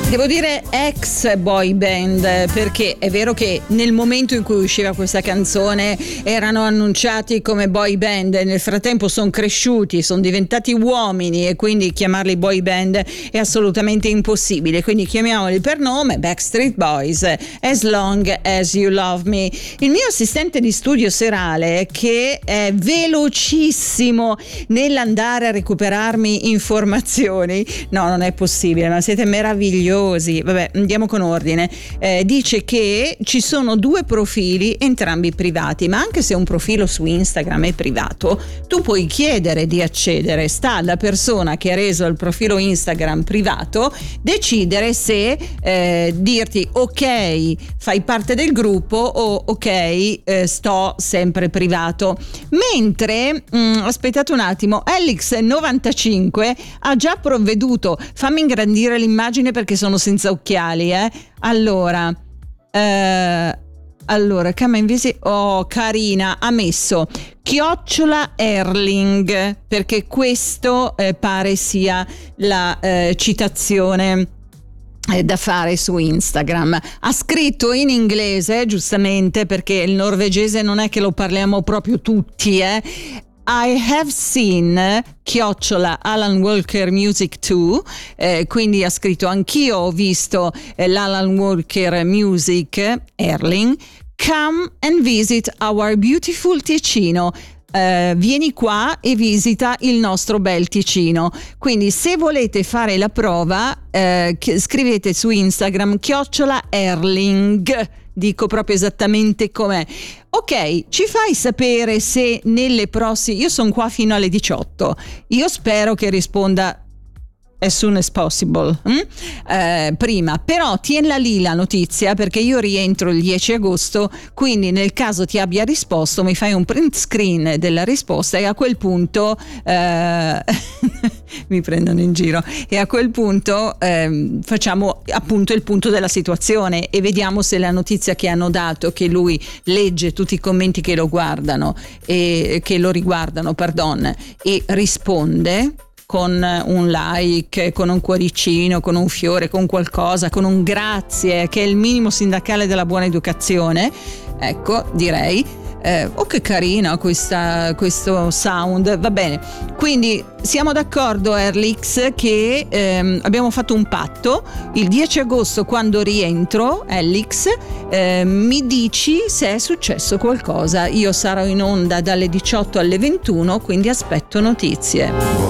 Devo dire ex boy band, perché è vero che nel momento in cui usciva questa canzone erano annunciati come boy band, nel frattempo sono cresciuti, sono diventati uomini e quindi chiamarli boy band è assolutamente impossibile, quindi chiamiamoli per nome, Backstreet Boys, As Long As You Love Me. Il mio assistente di studio serale, che è velocissimo nell'andare a recuperarmi informazioni, no, non è possibile, ma siete meravigliosi. Vabbè, andiamo con ordine. Dice che ci sono 2 profili, entrambi privati, ma anche se un profilo su Instagram è privato, tu puoi chiedere di accedere. Sta alla persona che ha reso il profilo Instagram privato decidere se dirti ok, fai parte del gruppo, o ok, sto sempre privato. Mentre aspettate un attimo, Alex95 ha già provveduto. Fammi ingrandire l'immagine perché sono senza occhiali, allora Come invece, carina, ha messo @Erling, perché questo pare sia la citazione da fare su Instagram. Ha scritto in inglese, giustamente, perché il norvegese non è che lo parliamo proprio tutti, I have seen @Alan Walker Music too, quindi ha scritto anch'io ho visto l'Alan Walker Music, Erling, come and visit our beautiful Ticino. Vieni qua e visita il nostro bel Ticino. Quindi se volete fare la prova, scrivete su Instagram @Erling, dico proprio esattamente com'è. Ok, ci fai sapere se nelle prossime, io sono qua fino alle 18, io spero che risponda as soon as possible, prima, però tienla lì la notizia, perché io rientro il 10 agosto, quindi nel caso ti abbia risposto mi fai un print screen della risposta e a quel punto mi prendono in giro, e a quel punto facciamo appunto il punto della situazione e vediamo se la notizia che hanno dato, che lui legge tutti i commenti che lo guardano e che lo riguardano, e risponde con un like, con un cuoricino, con un fiore, con qualcosa, con un grazie, che è il minimo sindacale della buona educazione, ecco, direi. Che carina questo sound, va bene. Quindi siamo d'accordo, Erlix, che abbiamo fatto un patto. Il 10 agosto, quando rientro, Alex, mi dici se è successo qualcosa. Io sarò in onda dalle 18 alle 21, quindi aspetto notizie.